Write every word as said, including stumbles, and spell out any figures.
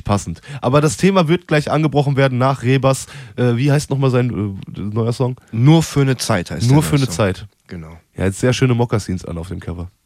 passend. Aber das Thema wird gleich angebrochen werden nach Rebers. Äh, wie heißt nochmal sein äh, neuer Song? Nur für eine Zeit heißt Nur der für eine Song. Zeit. Genau. Ja, jetzt sehr schöne Mokassins an auf dem Cover.